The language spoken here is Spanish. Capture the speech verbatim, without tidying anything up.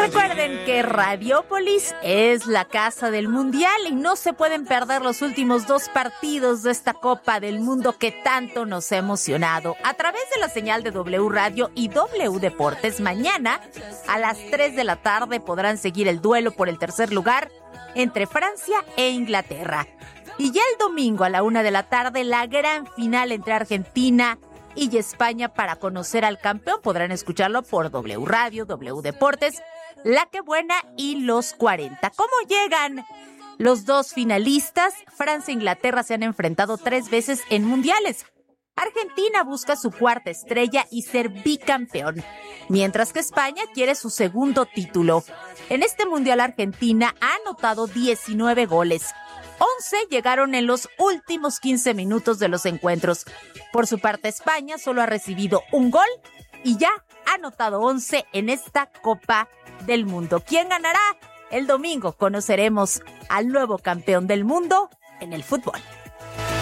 Recuerden que Radiopolis es la casa del Mundial y no se pueden perder los últimos dos partidos de esta Copa del Mundo que tanto nos ha emocionado. A través de la señal de W Radio y W Deportes, mañana a las tres de la tarde podrán seguir el duelo por el tercer lugar entre Francia e Inglaterra. Y ya el domingo a la una de la tarde, la gran final entre Argentina y España para conocer al campeón. Podrán escucharlo por W Radio, W Deportes, La Que Buena y Los cuarenta. ¿Cómo llegan los dos finalistas? Francia e Inglaterra se han enfrentado tres veces en mundiales. Argentina busca su cuarta estrella y ser bicampeón, mientras que España quiere su segundo título. En este mundial Argentina ha anotado diecinueve goles. once llegaron en los últimos quince minutos de los encuentros. Por su parte, España solo ha recibido un gol y ya ha anotado once en esta Copa del Mundo. ¿Quién ganará? El domingo conoceremos al nuevo campeón del mundo en el fútbol.